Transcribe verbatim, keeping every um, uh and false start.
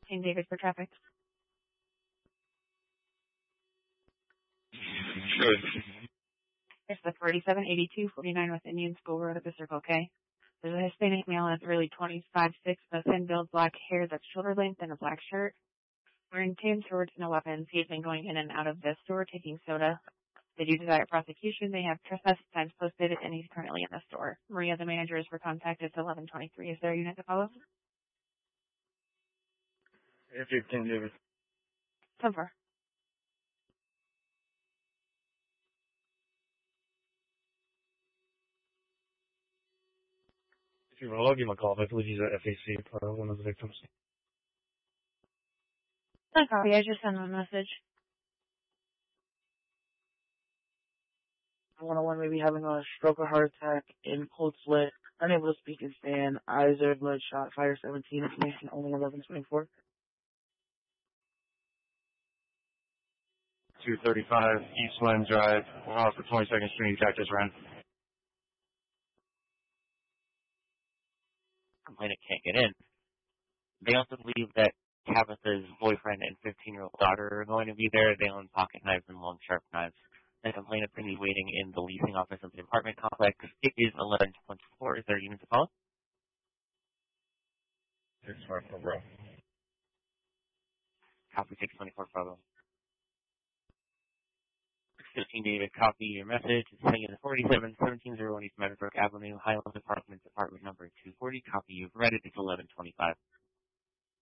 sixteen David for traffic. Sure. It's the forty-seven eighty-two forty-nine West Indian School Road at the Circle K. There's a Hispanic male in his early twenties, five six, with thin build, black hair that's shoulder length, and a black shirt. Wearing tan shorts and a weapon. He has been going in and out of this store taking soda. They do desire prosecution. They have trespass signs posted, and he's currently in the store. Maria, the manager, is for contact. It's eleven twenty-three. Is there a unit to follow? fifteen David. So far. If you will, I'll give him a call. I believe he's at F A C, uh, one of the victims. No copy. I just sent him a message. one oh one may be having a stroke or heart attack in cold sweat, unable to speak and stand, eyes are bloodshot, fire seventeen, information only eleven twenty-four. two thirty-five East Lynn Drive, off the twenty-second Street, Cactus Run. Complainant can't get in. They also believe that Tabitha's boyfriend and fifteen-year-old daughter are going to be there. They own pocket knives and long, sharp knives. The complainant will be waiting in the leasing office of the apartment complex. It is eleven twenty-four. Is there a unit to call? six twenty-four, bro. Copy six twenty-four, Bravo. fifteen David, copy your message. It's saying in the forty-seven seventeen oh one East Meadowbrook Avenue, Highland Apartments, apartment number two forty. Copy, you've read it. It's eleven twenty-five.